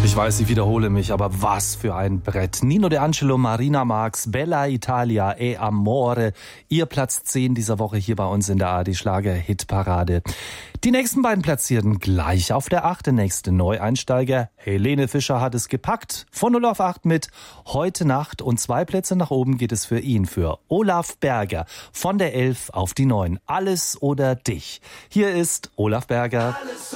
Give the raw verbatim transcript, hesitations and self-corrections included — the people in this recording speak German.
Ich weiß, ich wiederhole mich, aber was für ein Brett. Nino De Angelo, Marina Marx, Bella Italia e Amore. Ihr Platz zehn dieser Woche hier bei uns in der A R D Schlager-Hitparade. Die nächsten beiden Platzierten gleich auf der acht. Der nächste Neueinsteiger, Helene Fischer, hat es gepackt. Von null auf acht mit Heute Nacht. Und zwei Plätze nach oben geht es für ihn, für Olaf Berger. Von der elf auf die neun. Alles oder dich. Hier ist Olaf Berger. Alles